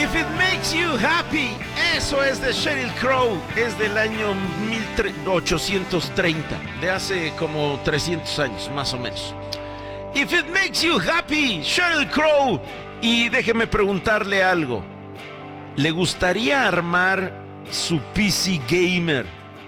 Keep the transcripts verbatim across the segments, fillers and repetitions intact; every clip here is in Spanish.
If It Makes You Happy. Eso es de Sheryl Crow. Es del año mil ochocientos treinta, de hace como trescientos años, más o menos. If It Makes You Happy, Sheryl Crow. Y déjeme preguntarle algo. ¿Le gustaría armar su P C Gamer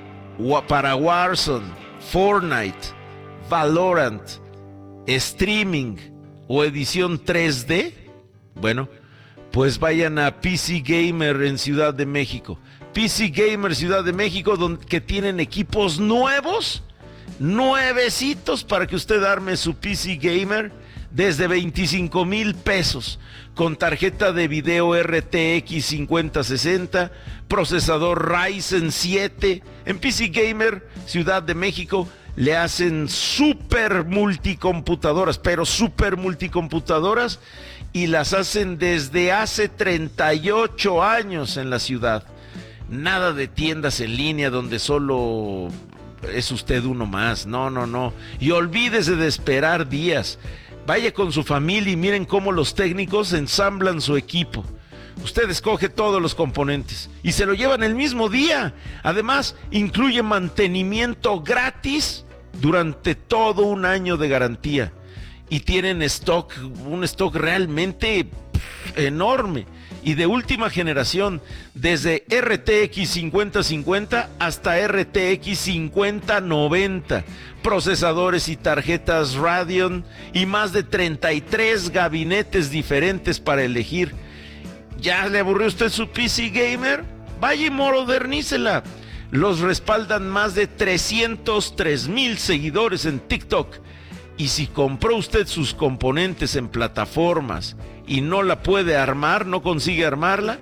para Warzone, Fortnite, Valorant, streaming o edición tres D? Bueno, pues vayan a P C Gamer en Ciudad de México. P C Gamer Ciudad de México, donde, que tienen equipos nuevos, nuevecitos, para que usted arme su P C Gamer desde veinticinco mil pesos, con tarjeta de video R T X cincuenta sesenta, procesador Ryzen siete. En P C Gamer Ciudad de México le hacen super multicomputadoras, pero super multicomputadoras, y las hacen desde hace treinta y ocho años en la ciudad. Nada de tiendas en línea donde solo es usted uno más. No, no, no. Y olvídese de esperar días. Vaya con su familia y miren cómo los técnicos ensamblan su equipo. Usted escoge todos los componentes y se lo llevan el mismo día. Además, incluye mantenimiento gratis durante todo un año de garantía. Y tienen stock, un stock realmente pff, enorme y de última generación, desde R T X cincuenta cincuenta hasta R T X cincuenta noventa, procesadores y tarjetas Radeon y más de treinta y tres gabinetes diferentes para elegir. ¿Ya le aburrió usted su P C Gamer? Vaya y modernícela. Los respaldan más de trescientos tres mil seguidores en TikTok. Y si compró usted sus componentes en plataformas y no la puede armar, no consigue armarla,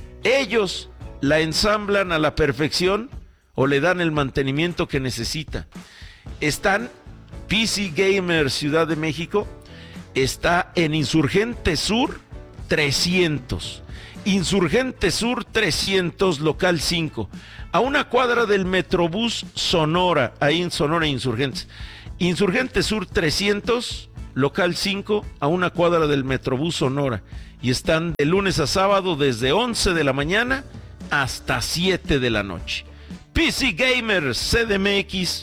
ellos la ensamblan a la perfección o le dan el mantenimiento que necesita. Están, P C Gamer Ciudad de México está en Insurgente Sur trescientos. Insurgente Sur trescientos, local cinco, a una cuadra del Metrobús Sonora, ahí en Sonora Insurgentes. Insurgente Sur trescientos, local cinco, a una cuadra del Metrobús Sonora. Y están de lunes a sábado desde once de la mañana hasta siete de la noche. P C Gamer C D M X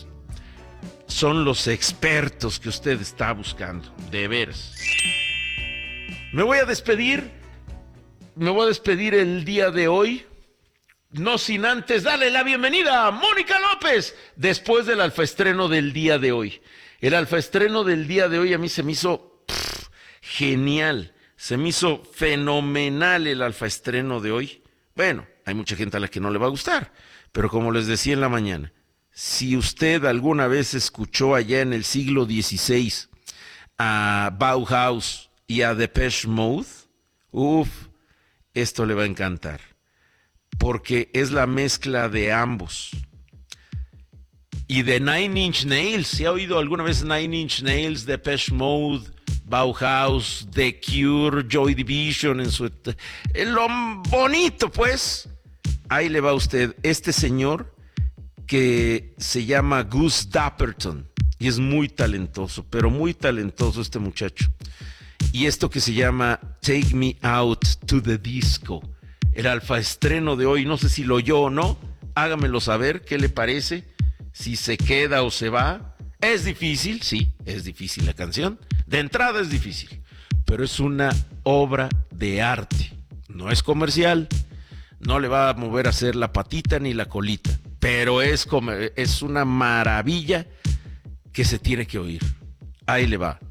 son los expertos que usted está buscando, de veras. Me voy a despedir, me voy a despedir el día de hoy, no sin antes darle la bienvenida a Mónica López, después del alfaestreno del día de hoy. El alfaestreno del día de hoy a mí se me hizo pff, genial, se me hizo fenomenal el alfaestreno de hoy. Bueno, hay mucha gente a la que no le va a gustar, pero como les decía en la mañana, si usted alguna vez escuchó allá en el siglo dieciséis a Bauhaus y a Depeche Mode, uff, esto le va a encantar, porque es la mezcla de ambos. Y de Nine Inch Nails, ¿se ha oído alguna vez Nine Inch Nails, Depeche Mode, Bauhaus, The Cure, Joy Division, en su... en lo bonito, pues, ahí le va a usted, este señor que se llama Gus Dapperton, y es muy talentoso, pero muy talentoso este muchacho. Y esto que se llama Take Me Out to the Disco, el alfaestreno de hoy, no sé si lo oyó o no, hágamelo saber, ¿qué le parece? Si se queda o se va. Es difícil, sí, es difícil la canción, de entrada es difícil, pero es una obra de arte, no es comercial, no le va a mover a hacer la patita ni la colita, pero es, como, es una maravilla que se tiene que oír. Ahí le va.